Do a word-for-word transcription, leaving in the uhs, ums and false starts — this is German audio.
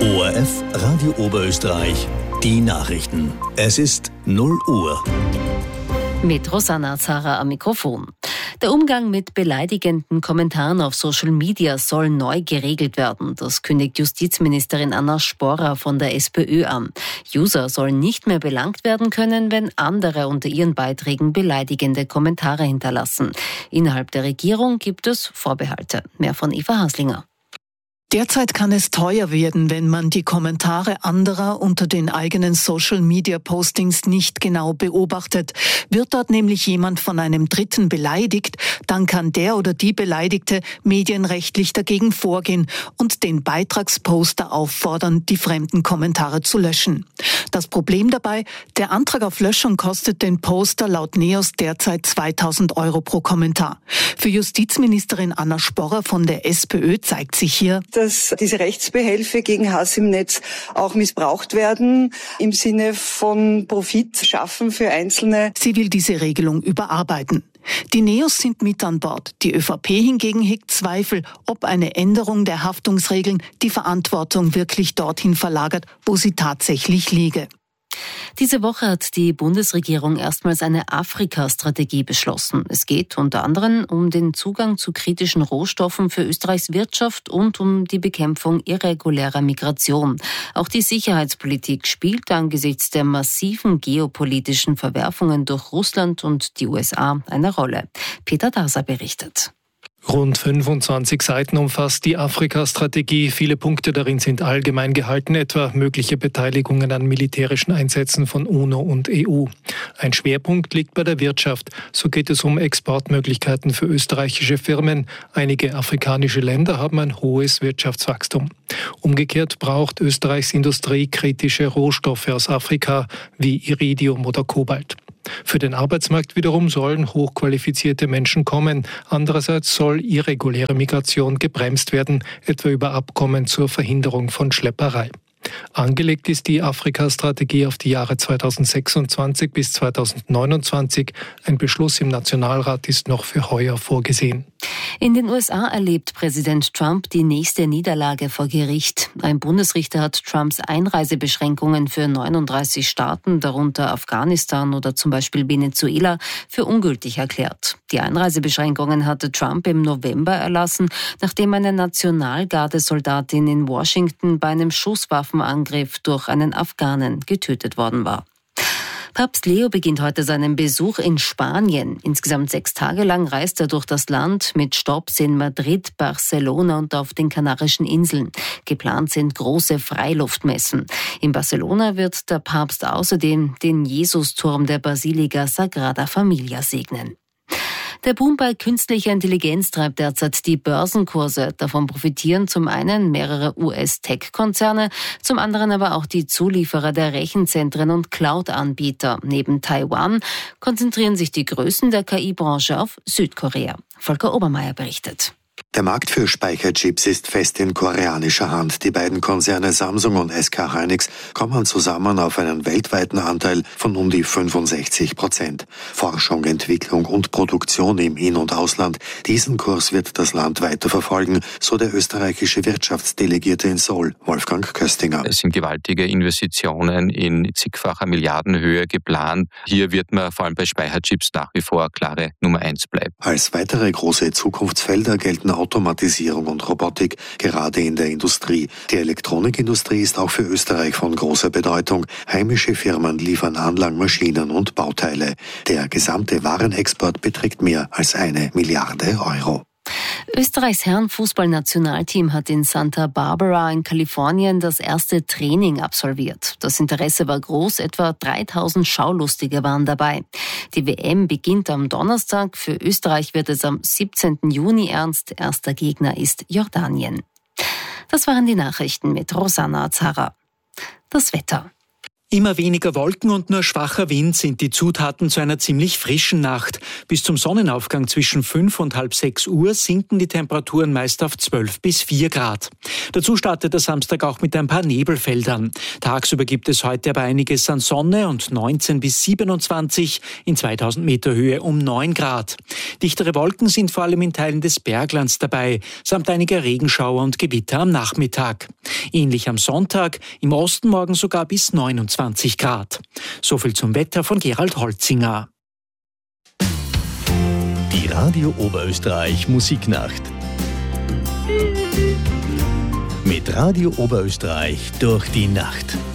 O R F Radio Oberösterreich, die Nachrichten. Es ist null Uhr. Mit Rosanna Zara am Mikrofon. Der Umgang mit beleidigenden Kommentaren auf Social Media soll neu geregelt werden. Das kündigt Justizministerin Anna Sporra von der SPÖ an. User sollen nicht mehr belangt werden können, wenn andere unter ihren Beiträgen beleidigende Kommentare hinterlassen. Innerhalb der Regierung gibt es Vorbehalte. Mehr von Eva Haslinger. Derzeit kann es teuer werden, wenn man die Kommentare anderer unter den eigenen Social-Media-Postings nicht genau beobachtet. Wird dort nämlich jemand von einem Dritten beleidigt, dann kann der oder die Beleidigte medienrechtlich dagegen vorgehen und den Beitragsposter auffordern, die fremden Kommentare zu löschen. Das Problem dabei, der Antrag auf Löschung kostet den Poster laut NEOS derzeit zweitausend Euro pro Kommentar. Für Justizministerin Anna Sporra von der SPÖ zeigt sich hier, dass diese Rechtsbehelfe gegen Hass im Netz auch missbraucht werden, im Sinne von Profit schaffen für Einzelne. Sie will diese Regelung überarbeiten. Die NEOS sind mit an Bord. Die ÖVP hingegen hegt Zweifel, ob eine Änderung der Haftungsregeln die Verantwortung wirklich dorthin verlagert, wo sie tatsächlich liege. Diese Woche hat die Bundesregierung erstmals eine Afrika-Strategie beschlossen. Es geht unter anderem um den Zugang zu kritischen Rohstoffen für Österreichs Wirtschaft und um die Bekämpfung irregulärer Migration. Auch die Sicherheitspolitik spielt angesichts der massiven geopolitischen Verwerfungen durch Russland und die U S A eine Rolle. Peter Daser berichtet. Rund fünfundzwanzig Seiten umfasst die Afrika-Strategie. Viele Punkte darin sind allgemein gehalten, etwa mögliche Beteiligungen an militärischen Einsätzen von UNO und E U. Ein Schwerpunkt liegt bei der Wirtschaft. So geht es um Exportmöglichkeiten für österreichische Firmen. Einige afrikanische Länder haben ein hohes Wirtschaftswachstum. Umgekehrt braucht Österreichs Industrie kritische Rohstoffe aus Afrika wie Iridium oder Kobalt. Für den Arbeitsmarkt wiederum sollen hochqualifizierte Menschen kommen. Andererseits soll irreguläre Migration gebremst werden, etwa über Abkommen zur Verhinderung von Schlepperei. Angelegt ist die Afrika-Strategie auf die Jahre zweitausendsechsundzwanzig bis zweitausendneunundzwanzig. Ein Beschluss im Nationalrat ist noch für heuer vorgesehen. In den U S A erlebt Präsident Trump die nächste Niederlage vor Gericht. Ein Bundesrichter hat Trumps Einreisebeschränkungen für neununddreißig Staaten, darunter Afghanistan oder zum Beispiel Venezuela, für ungültig erklärt. Die Einreisebeschränkungen hatte Trump im November erlassen, nachdem eine Nationalgardesoldatin in Washington bei einem Schusswaffenangriff durch einen Afghanen getötet worden war. Papst Leo beginnt heute seinen Besuch in Spanien. Insgesamt sechs Tage lang reist er durch das Land mit Stopps in Madrid, Barcelona und auf den Kanarischen Inseln. Geplant sind große Freiluftmessen. In Barcelona wird der Papst außerdem den Jesusturm der Basilika Sagrada Familia segnen. Der Boom bei künstlicher Intelligenz treibt derzeit die Börsenkurse. Davon profitieren zum einen mehrere U S-Tech-Konzerne, zum anderen aber auch die Zulieferer der Rechenzentren und Cloud-Anbieter. Neben Taiwan konzentrieren sich die Größen der K I-Branche auf Südkorea. Volker Obermeier berichtet. Der Markt für Speicherchips ist fest in koreanischer Hand. Die beiden Konzerne Samsung und S K Hynix kommen zusammen auf einen weltweiten Anteil von um die fünfundsechzig Prozent. Forschung, Entwicklung und Produktion im In- und Ausland, diesen Kurs wird das Land weiter verfolgen, so der österreichische Wirtschaftsdelegierte in Seoul, Wolfgang Köstinger. Es sind gewaltige Investitionen in zigfacher Milliardenhöhe geplant. Hier wird man vor allem bei Speicherchips nach wie vor klare Nummer eins bleiben. Als weitere große Zukunftsfelder gelten Automatisierung und Robotik, gerade in der Industrie. Die Elektronikindustrie ist auch für Österreich von großer Bedeutung. Heimische Firmen liefern Anlagen, Maschinen und Bauteile. Der gesamte Warenexport beträgt mehr als eine Milliarde Euro. Österreichs Herrenfußballnationalteam hat in Santa Barbara in Kalifornien das erste Training absolviert. Das Interesse war groß, etwa dreitausend Schaulustige waren dabei. Die W M beginnt am Donnerstag, für Österreich wird es am siebzehnten Juni ernst. Erster Gegner ist Jordanien. Das waren die Nachrichten mit Rosanna Zara. Das Wetter. Immer weniger Wolken und nur schwacher Wind sind die Zutaten zu einer ziemlich frischen Nacht. Bis zum Sonnenaufgang zwischen fünf und halb sechs Uhr sinken die Temperaturen meist auf zwölf bis vier Grad. Dazu startet der Samstag auch mit ein paar Nebelfeldern. Tagsüber gibt es heute aber einiges an Sonne und neunzehn bis siebenundzwanzig, in zweitausend Meter Höhe um neun Grad. Dichtere Wolken sind vor allem in Teilen des Berglands dabei, samt einiger Regenschauer und Gewitter am Nachmittag. Ähnlich am Sonntag, im Osten morgen sogar bis neunundzwanzig Grad. Soviel zum Wetter von Gerald Holzinger. Die Radio Oberösterreich Musiknacht. Mit Radio Oberösterreich durch die Nacht.